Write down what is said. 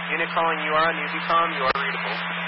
Unit calling, you are on Newsicom. You are readable.